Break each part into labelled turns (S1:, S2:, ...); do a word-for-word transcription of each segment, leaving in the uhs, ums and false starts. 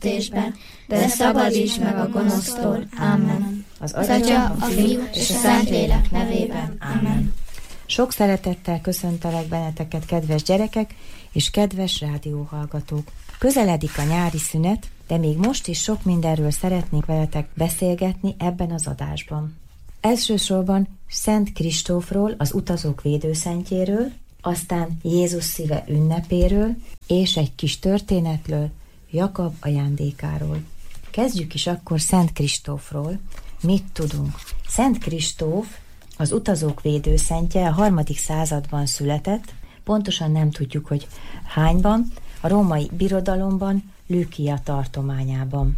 S1: testben, de szabadíts meg a gonosztól. Amen.
S2: Az
S1: Atya, a Fiú és a Szentlélek nevében. Amen.
S2: Sok szeretettel köszöntelek benneteket, kedves gyerekek és kedves rádióhallgatók. Közeledik a nyári szünet, de még most is sok mindenről szeretnék veletek beszélgetni ebben az adásban. Elsősorban Szent Kristófról, az utazók védőszentjéről, aztán Jézus szíve ünnepéről, és egy kis történetről, Jakab ajándékáról. Kezdjük is akkor Szent Kristófról. Mit tudunk? Szent Kristóf, az utazók védőszentje, a harmadik században született, pontosan nem tudjuk, hogy hányban, a római birodalomban, Lükia tartományában.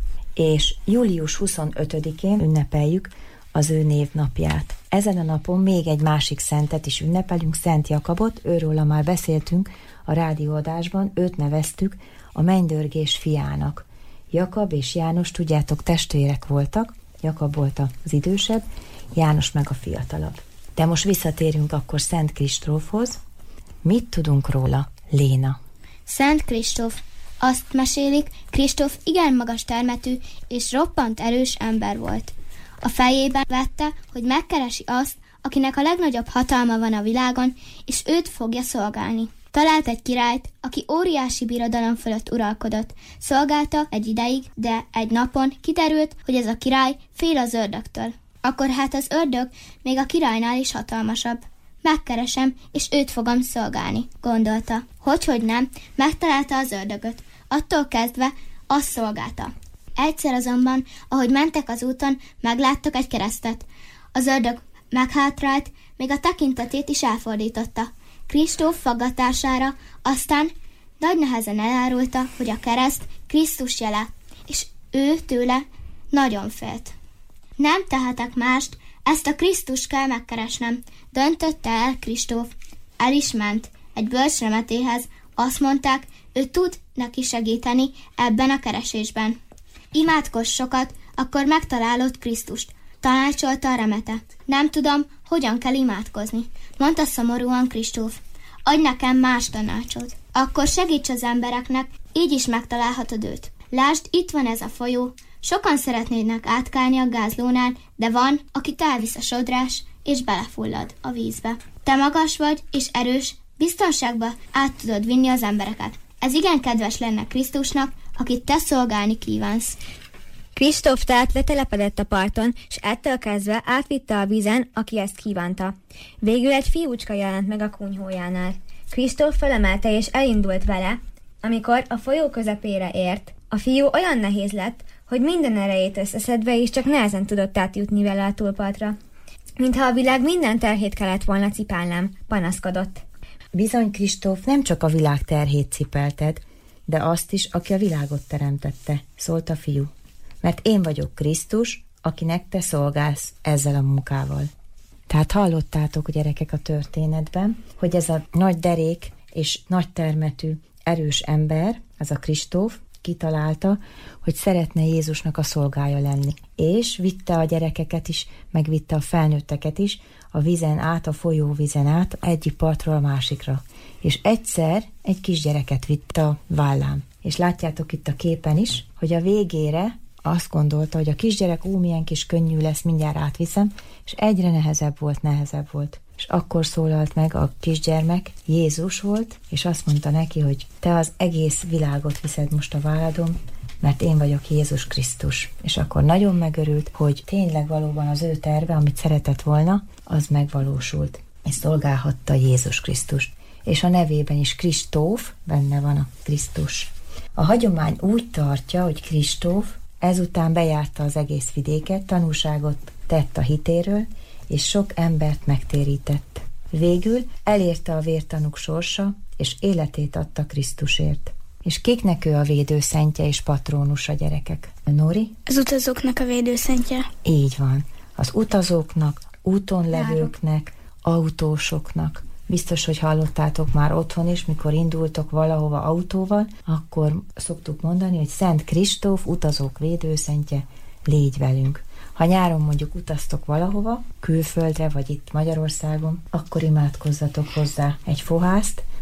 S2: És július huszonötödikén ünnepeljük az ő névnapját. Ezen a napon még egy másik szentet is ünnepelünk, Szent Jakabot, őről már beszéltünk a rádióadásban, őt neveztük a mennydörgés fiának. Jakab és János, tudjátok, testvérek voltak, Jakab volt az idősebb, János meg a fiatalabb. De most visszatérünk akkor Szent Kristófhoz. Mit tudunk róla, Léna?
S3: Szent Kristóf. Azt mesélik, Kristóf igen magas termetű és roppant erős ember volt. A fejében vette, hogy megkeresi azt, akinek a legnagyobb hatalma van a világon, és őt fogja szolgálni. Talált egy királyt, aki óriási birodalom fölött uralkodott. Szolgálta egy ideig, de egy napon kiderült, hogy ez a király fél az ördögtől. Akkor hát az ördög még a királynál is hatalmasabb. Megkeresem, és őt fogom szolgálni, gondolta. Hogyhogy nem, megtalálta az ördögöt. Attól kezdve azt szolgálta. Egyszer azonban, ahogy mentek az úton, megláttak egy keresztet. Az ördög meghátrált, még a tekintetét is elfordította. Kristóf faggatására aztán nagy nehezen elárulta, hogy a kereszt Krisztus jele, és ő tőle nagyon félt. Nem tehetek mást, ezt a Krisztust kell megkeresnem, döntötte el Kristóf. El is ment egy bölcsremetéhez, azt mondták, ő tud neki segíteni ebben a keresésben. Imádkozz sokat, akkor megtalálod Krisztust, tanácsolta a remete. Nem tudom, hogyan kell imádkozni, mondta szomorúan Kristóf. Adj nekem más tanácsot. Akkor segíts az embereknek, így is megtalálhatod őt. Lásd, itt van ez a folyó, sokan szeretnének átkelni a gázlónál, de van, akit elvisz a sodrás, és belefullad a vízbe. Te magas vagy, és erős, biztonságba át tudod vinni az embereket. Ez igen kedves lenne Krisztusnak, akit te szolgálni kívánsz.
S4: Kristóf tehát letelepedett a parton, és ettől kezdve átvitte a vízen, aki ezt kívánta. Végül egy fiúcska jelent meg a kunyhójánál. Kristóf felemelte és elindult vele, amikor a folyó közepére ért. A fiú olyan nehéz lett, hogy minden erejét összeszedve is csak nehezen tudott átjutni vele a túlpartra. Mintha a világ minden terhét kellett volna cipelnem, panaszkodott.
S2: Bizony, Kristóf, nem csak a világ terhét cipelted, de azt is, aki a világot teremtette, szólt a fiú. Mert én vagyok Krisztus, akinek te szolgálsz ezzel a munkával. Tehát hallottátok, gyerekek, a történetben, hogy ez a nagy derék és nagy termetű, erős ember, ez a Kristóf, kitalálta, hogy szeretne Jézusnak a szolgája lenni. És vitte a gyerekeket is, megvitte a felnőtteket is a vízen át, a folyóvízen át, egyik partról a másikra. És egyszer egy kisgyereket vitt a vállán. És látjátok itt a képen is, hogy a végére azt gondolta, hogy a kisgyerek ú, milyen kis könnyű lesz, mindjárt átviszem, és egyre nehezebb volt, nehezebb volt. És akkor szólalt meg a kisgyermek, Jézus volt, és azt mondta neki, hogy te az egész világot viszed most a válladon, mert én vagyok Jézus Krisztus. És akkor nagyon megörült, hogy tényleg valóban az ő terve, amit szeretett volna, az megvalósult, és szolgálhatta Jézus Krisztust. És a nevében is Kristóf, benne van a Krisztus. A hagyomány úgy tartja, hogy Kristóf ezután bejárta az egész vidéket, tanúságot tett a hitéről, és sok embert megtérített. Végül elérte a vértanúk sorsa, és életét adta Krisztusért. És kiknek ő a védőszentje és patrónusa, gyerekek? Nori?
S5: Az utazóknak a védőszentje.
S2: Így van. Az utazóknak, úton levőknek, autósoknak. Biztos, hogy hallottátok már otthon is, mikor indultok valahova autóval, akkor szoktuk mondani, hogy Szent Kristóf, utazók védőszentje, légy velünk. Ha nyáron mondjuk utaztok valahova, külföldre, vagy itt Magyarországon, akkor imádkozzatok hozzá egy fohászt,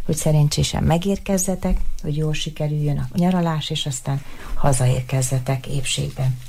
S2: hogy szerencsésen megérkezzetek, hogy jól sikerüljön a nyaralás, és aztán hazaérkezzetek épségben.